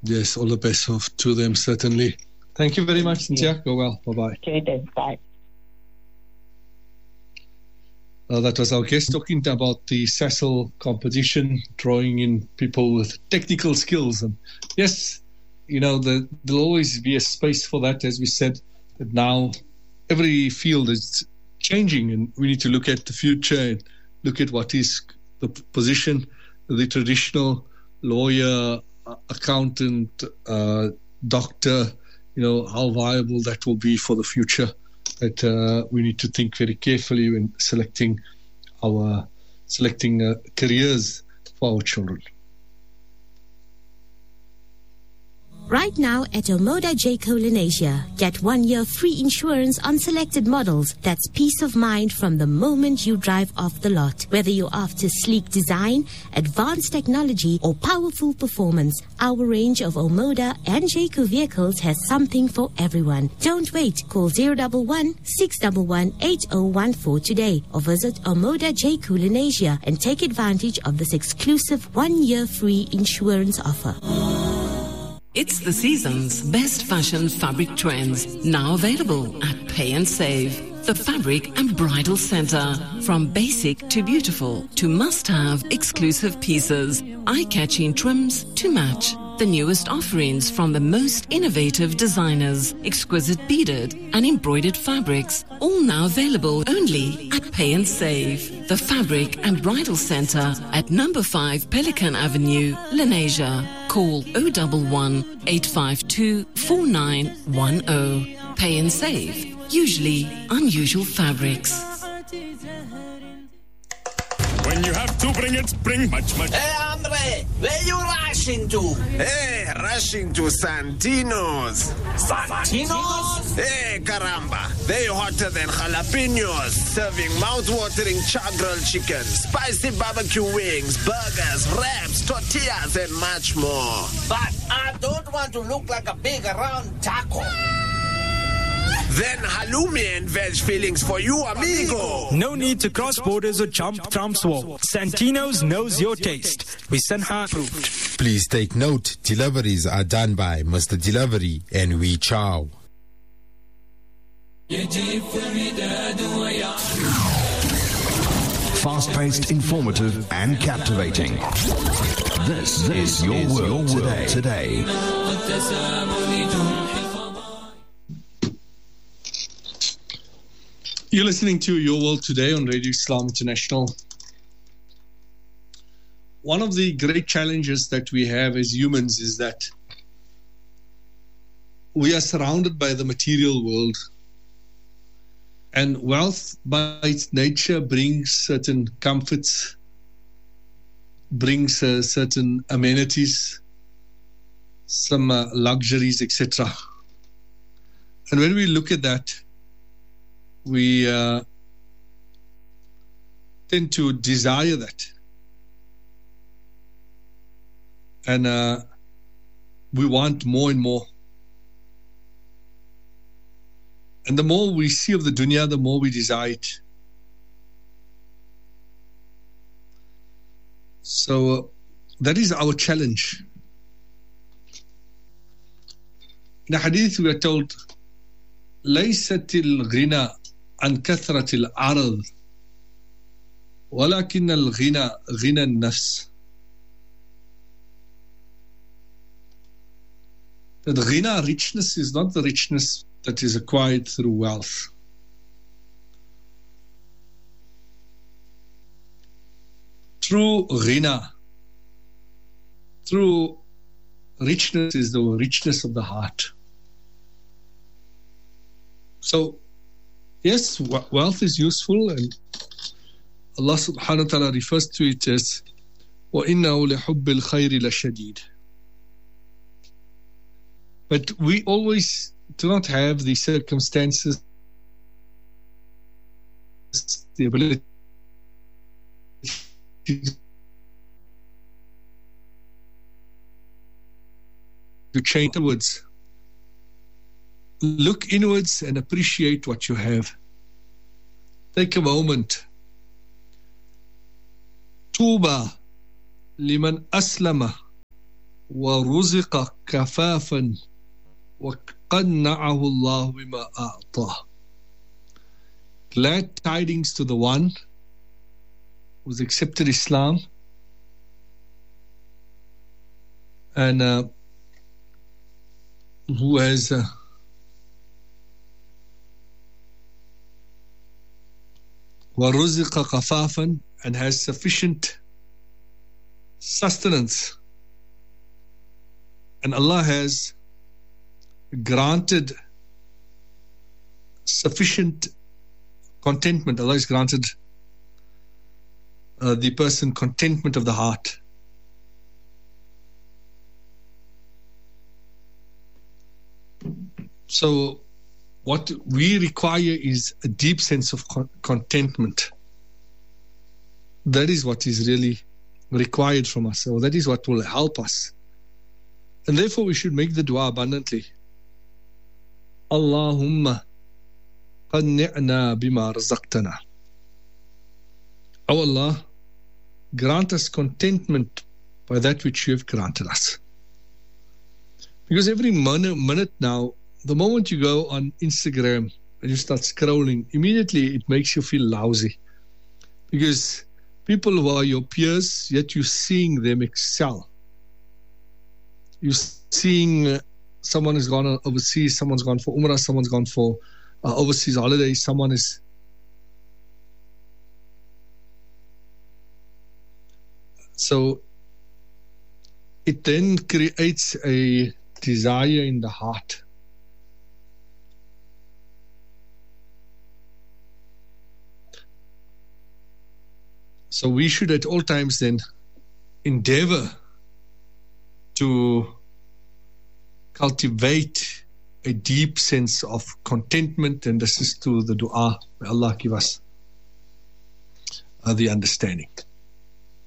Yes, all the best to them, certainly. Thank you very much, Cynthia. Go well. Bye-bye. Okay, then. Bye. That was our guest talking about the SASL competition, drawing in people with technical skills. And yes, there'll always be a space for that, as we said, but now every field is changing and we need to look at the future and look at what is the position, the traditional lawyer, accountant, doctor, how viable that will be for the future. That we need to think very carefully when selecting careers for our children. Right now at Omoda Jayco Lenasia, get 1 year free insurance on selected models. That's peace of mind from the moment you drive off the lot. Whether you're after sleek design, advanced technology, or powerful performance, our range of Omoda and Jayco vehicles has something for everyone. Don't wait. Call 011-611-8014 today or visit Omoda Jayco Lenasia and take advantage of this exclusive 1 year free insurance offer. It's the season's best fashion fabric trends, now available at Pay and Save. The Fabric and Bridal Center. From basic to beautiful to must-have exclusive pieces, eye-catching trims to match. The newest offerings from the most innovative designers, exquisite beaded and embroidered fabrics, all now available only at Pay and Save. The Fabric and Bridal Center at number 5 Pelican Avenue, Lenasia. Call 011 852 4910. Pay and Save. Usually unusual fabrics. When you have to bring much. Hey, Andre, where you rushing to? Hey, rushing to Santino's. Santino's? Hey, caramba. They hotter than jalapenos, serving mouth-watering char-grilled chicken, spicy barbecue wings, burgers, wraps, tortillas, and much more. But I don't want to look like a big round taco. Then halloumi and veg fillings for you, amigo. No need to cross borders or jump Trump's wall. Santino's knows your taste. We Sanha approved. Please take note, deliveries are done by Mr. Delivery and We Chow. Fast-paced, informative and captivating. This is your world today. You're listening to Your World Today on Radio Islam International. One of the great challenges that we have as humans is that we are surrounded by the material world. And wealth by its nature brings certain comforts, brings certain amenities, some luxuries, etc. And when we look at that, we tend to desire that. And we want more and more. And the more we see of the dunya, the more we desire it. So that is our challenge. In the hadith we are told, ليست الغنى عن كثرة العرض ولكن الغنى غنى النفس. That ghina, richness, is not the richness that is acquired through wealth. True ghina, true richness is the richness of the heart. So, yes, wealth is useful, and Allah subhanahu wa ta'ala refers to it as وَإِنَّهُ لِحُبِّ الْخَيْرِ لَشَدِيدٌ. But we always do not have the circumstances, the ability to change words. Look inwards and appreciate what you have. Take a moment. Tuba liman aslama وَرُزِقَ كَفَافًا وَقَنَّعَهُ اللَّهُ بِمَا أَعْطَاهُ. Glad tidings to the one who's accepted Islam and who has وَرُزِقَ كَفَافًا, and has sufficient sustenance, and Allah has granted sufficient contentment. Allah has granted the person contentment of the heart. So what we require is a deep sense of contentment. That is what is really required from us, or that is what will help us. And therefore we should make the dua abundantly. Allahumma qanni'na bima razaqtana. O Allah, grant us contentment by that which you have granted us. Because every minute now, the moment you go on Instagram and you start scrolling, immediately it makes you feel lousy. Because people who are your peers, yet you're seeing them excel. You're seeing someone has gone overseas, someone's gone for Umrah, someone's gone for overseas holidays, someone is... So it then creates a desire in the heart. So we should at all times then endeavor to cultivate a deep sense of contentment, and this is to the dua. May Allah give us the understanding.